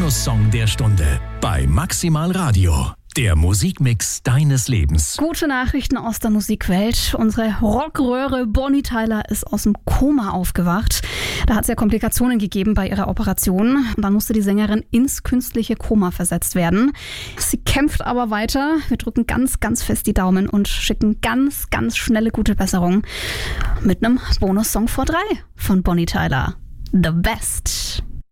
Bonussong der Stunde bei Maximal Radio. Der Musikmix deines Lebens. Gute Nachrichten aus der Musikwelt. Unsere Rockröhre Bonnie Tyler ist aus dem Koma aufgewacht. Da hat es ja Komplikationen gegeben bei ihrer Operation. Und dann musste die Sängerin ins künstliche Koma versetzt werden. Sie kämpft aber weiter. Wir drücken ganz, ganz fest die Daumen und schicken ganz, ganz schnelle gute Besserung mit einem Bonussong vor 3 von Bonnie Tyler. The Best.